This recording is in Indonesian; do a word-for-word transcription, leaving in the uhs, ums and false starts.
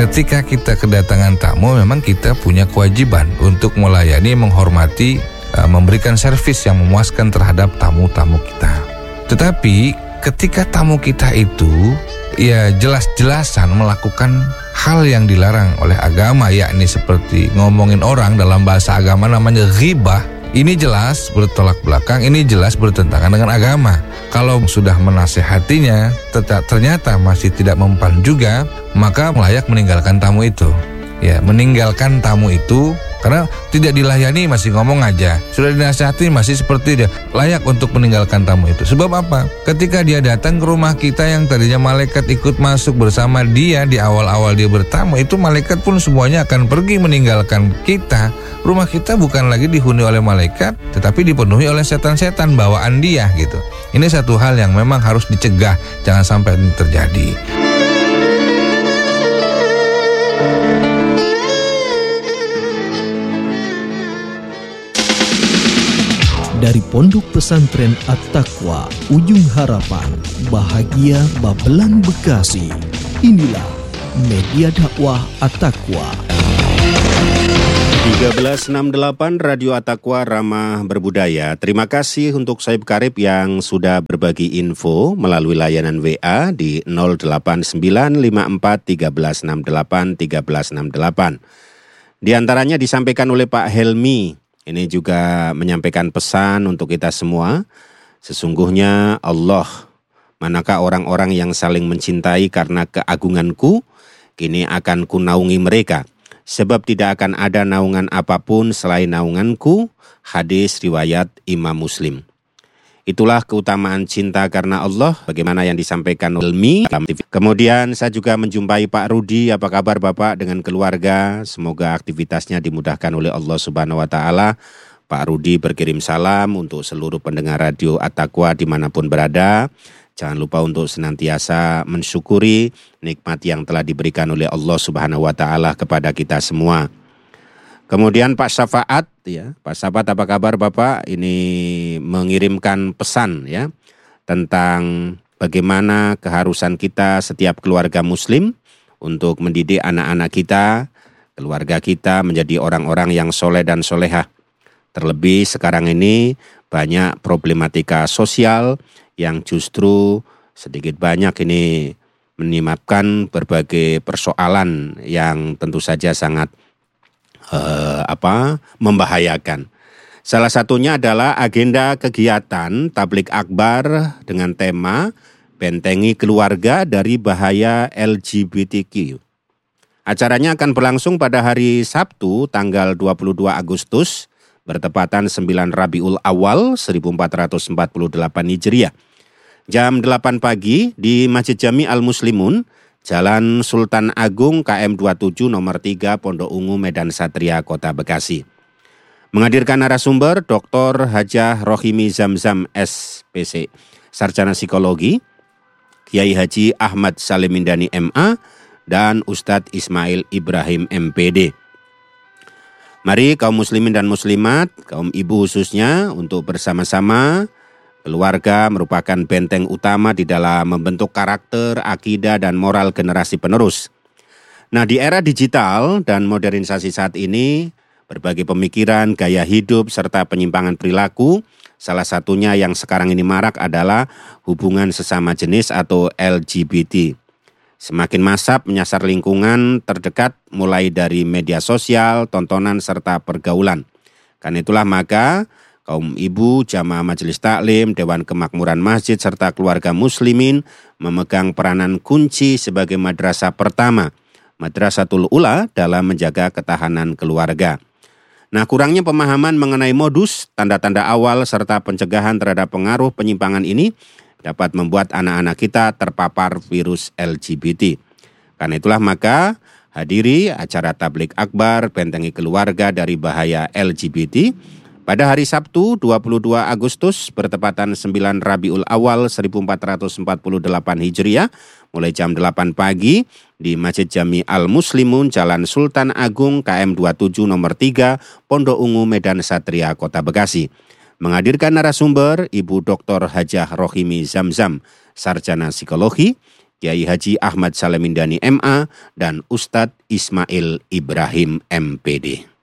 ketika kita kedatangan tamu, memang kita punya kewajiban untuk melayani, menghormati, uh, memberikan servis yang memuaskan terhadap tamu-tamu kita. Tetapi ketika tamu kita itu ya jelas-jelasan melakukan hal yang dilarang oleh agama, yakni seperti ngomongin orang, dalam bahasa agama namanya ghibah. Ini jelas bertolak belakang, ini jelas bertentangan dengan agama. Kalau sudah menasehatinya, ternyata masih tidak mempan juga, maka layak meninggalkan tamu itu. Ya, meninggalkan tamu itu karena tidak dilayani, masih ngomong aja. Sudah dinasihati masih seperti dia. Layak untuk meninggalkan tamu itu. Sebab apa? Ketika dia datang ke rumah kita yang tadinya malaikat ikut masuk bersama dia di awal-awal dia bertamu, itu malaikat pun semuanya akan pergi meninggalkan kita. Rumah kita bukan lagi dihuni oleh malaikat, tetapi dipenuhi oleh setan-setan bawaan dia gitu. Ini satu hal yang memang harus dicegah, jangan sampai ini terjadi. Dari Pondok Pesantren At-Taqwa, Ujung Harapan, Bahagia Babelan Bekasi. Inilah Media Dakwah At-Taqwa. tiga belas enam puluh delapan Radio At-Taqwa Ramah Berbudaya. Terima kasih untuk Saib Karib yang sudah berbagi info melalui layanan W A di nol delapan sembilan lima empat tiga enam delapan tiga enam delapan. Di antaranya disampaikan oleh Pak Helmi. Ini juga menyampaikan pesan untuk kita semua. Sesungguhnya Allah, manakah orang-orang yang saling mencintai karena keagunganku, kini akan kunaungi mereka. Sebab tidak akan ada naungan apapun selain naunganku. Hadis riwayat Imam Muslim. Itulah keutamaan cinta karena Allah, bagaimana yang disampaikan Ilmi. Kemudian saya juga menjumpai Pak Rudi. Apa kabar Bapak dengan keluarga? Semoga aktivitasnya dimudahkan oleh Allah Subhanahu Wa Taala. Pak Rudi berkirim salam untuk seluruh pendengar Radio At-Taqwa dimanapun berada. Jangan lupa untuk senantiasa mensyukuri nikmat yang telah diberikan oleh Allah Subhanahu Wa Taala kepada kita semua. Kemudian Pak Syafaat, ya, Pak Syafaat apa kabar Bapak? Ini mengirimkan pesan ya tentang bagaimana keharusan kita setiap keluarga Muslim untuk mendidik anak-anak kita, keluarga kita menjadi orang-orang yang soleh dan solehah. Terlebih sekarang ini banyak problematika sosial yang justru sedikit banyak ini menyebabkan berbagai persoalan yang tentu saja sangat Uh, apa membahayakan. Salah satunya adalah agenda kegiatan Tabligh Akbar dengan tema Bentengi Keluarga dari Bahaya L G B T Q. Acaranya akan berlangsung pada hari Sabtu tanggal dua puluh dua Agustus bertepatan sembilan Rabiul Awal seribu empat ratus empat puluh delapan Hijriah. Jam delapan pagi di Masjid Jami Al-Muslimun, Jalan Sultan Agung K M dua puluh tujuh nomor tiga Pondok Ungu Medan Satria Kota Bekasi. Menghadirkan narasumber Doktor Hajah Rohimi Zamzam S P C, Sarjana Psikologi, Kiai Haji Ahmad Salimindani M A, dan Ustadz Ismail Ibrahim M P D. Mari kaum muslimin dan muslimat, kaum ibu khususnya, untuk bersama-sama. Keluarga merupakan benteng utama di dalam membentuk karakter, akidah, dan moral generasi penerus. Nah, di era digital dan modernisasi saat ini, berbagai pemikiran, gaya hidup, serta penyimpangan perilaku, salah satunya yang sekarang ini marak adalah hubungan sesama jenis atau L G B T. Semakin masif menyasar lingkungan terdekat mulai dari media sosial, tontonan, serta pergaulan. Karena itulah maka kaum ibu, jamaah majelis taklim, Dewan Kemakmuran Masjid, serta keluarga muslimin memegang peranan kunci sebagai madrasah pertama, Madrasatul Ula, dalam menjaga ketahanan keluarga. Nah, kurangnya pemahaman mengenai modus, tanda-tanda awal, serta pencegahan terhadap pengaruh penyimpangan ini dapat membuat anak-anak kita terpapar virus L G B T. Karena itulah maka hadiri acara Tabligh Akbar Bentengi Keluarga dari Bahaya L G B T pada hari Sabtu dua puluh dua Agustus bertepatan sembilan Rabiul Awal seribu empat ratus empat puluh delapan Hijriah mulai jam delapan pagi di Masjid Jami Al-Muslimun Jalan Sultan Agung K M dua puluh tujuh nomor tiga Pondok Ungu Medan Satria Kota Bekasi. Menghadirkan narasumber Ibu Doktor Hajah Rohimi Zamzam, Sarjana Psikologi, Kiai Haji Ahmad Salemindani M A, dan Ustadz Ismail Ibrahim M P D.